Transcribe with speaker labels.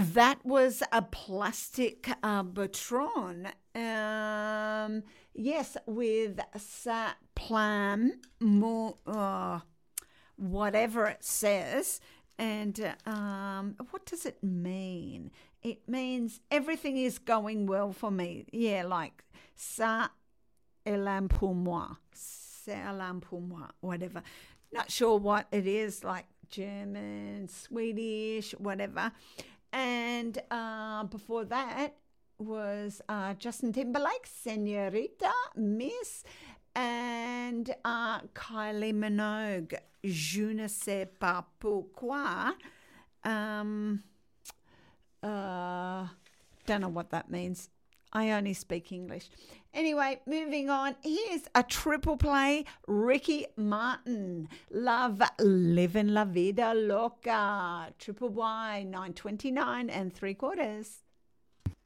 Speaker 1: That was a plastic Batron. Yes, with sa plam, whatever it says. And what does it mean? It means everything is going well for me. Yeah, like ça est l'âme pour moi. C'est l'âme pour moi, whatever. Not sure what it is, like German, Swedish, whatever. And before that was Justin Timberlake, Senorita, Miss, and Kylie Minogue, Je ne sais pas pourquoi. Don't know what that means. I only speak English. Anyway, moving on. Here's a triple play. Ricky Martin. Love, Livin' La Vida Loca. Triple Y, 9.29 3/4.